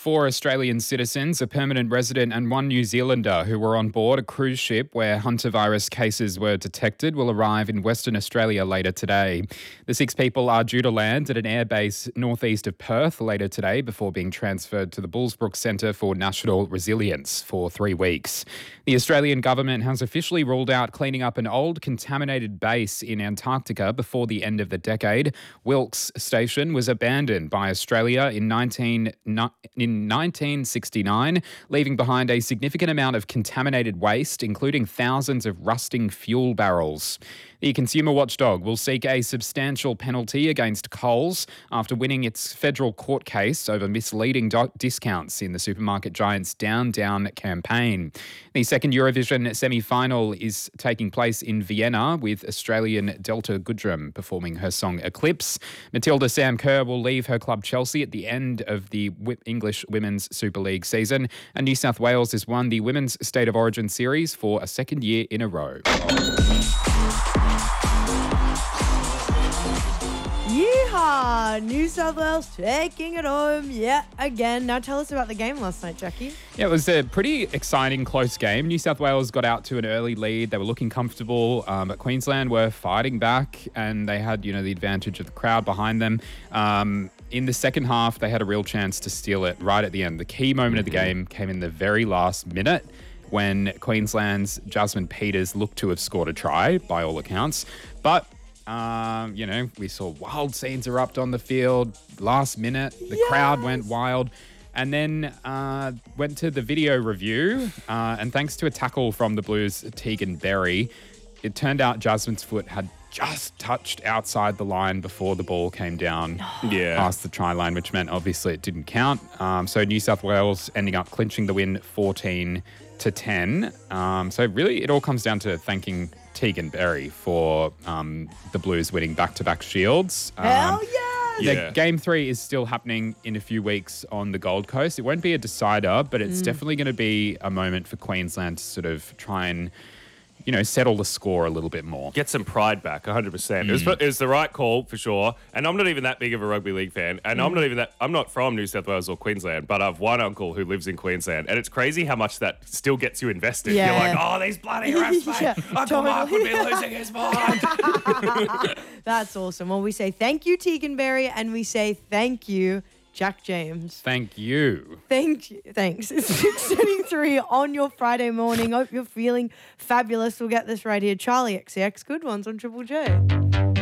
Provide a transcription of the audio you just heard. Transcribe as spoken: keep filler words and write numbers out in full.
four Australian citizens, a permanent resident and one New Zealander who were on board a cruise ship where hantavirus cases were detected will arrive in Western Australia later today. The six people are due to land at an airbase northeast of Perth later today before being transferred to the Bullsbrook Centre for National Resilience for three weeks. The Australian government has officially ruled out cleaning up an old contaminated base in Antarctica before the end of the decade. Wilkes Station was abandoned by Australia in nineteen in nineteen sixty-nine, leaving behind a significant amount of contaminated waste, including thousands of rusting fuel barrels. The consumer watchdog will seek a substantial penalty against Coles after winning its federal court case over misleading do- discounts in the supermarket giant's Down Down campaign. The second Eurovision semi-final is taking place in Vienna with Australian Delta Goodrem performing her song Eclipse. Matilda Sam Kerr will leave her club Chelsea at the end of the English Women's Super League season, and New South Wales has won the Women's State of Origin series for a second year in a row. Yeehaw! New South Wales taking it home yet again. Now tell us about the game last night, Jackie. Yeah, it was a pretty exciting, close game. New South Wales got out to an early lead. They were looking comfortable, um, but Queensland were fighting back, and they had, you know, the advantage of the crowd behind them. Um, in the second half, they had a real chance to steal it right at the end. The key moment of the game came in the very last minute, when Queensland's Jasmine Peters looked to have scored a try, by all accounts. But, um, you know, we saw wild scenes erupt on the field. Last minute, the yes! crowd went wild. And then uh, went to the video review. Uh, and thanks to a tackle from the Blues' Tegan Berry, it turned out Jasmine's foot had just touched outside the line before the ball came down yeah. past the try line, which meant obviously it didn't count. Um, so New South Wales ending up clinching the win fourteen to ten. Um, so really it all comes down to thanking Tegan Berry for um, the Blues winning back-to-back shields. Um, Hell yes! The Yeah. game three is still happening in a few weeks on the Gold Coast. It won't be a decider, but it's definitely going to be a moment for Queensland to sort of try and, you know, settle the score a little bit more. Get some pride back, one hundred percent. It, was, it was the right call, for sure. And I'm not even that big of a rugby league fan. And I'm not even that, I'm not from New South Wales or Queensland, but I've one uncle who lives in Queensland. And it's crazy how much that still gets you invested. Yeah. You're like, oh, these bloody refs, mate. Yeah, Uncle Mark would be totally. losing his mind. That's awesome. Well, we say thank you, Tegan Berry, and we say thank you, Jack James. Thank you. Thank you. Thanks. It's six thirty-three on your Friday morning. Hope you're feeling fabulous. We'll get this right here. Charlie X C X, Good Ones on Triple J.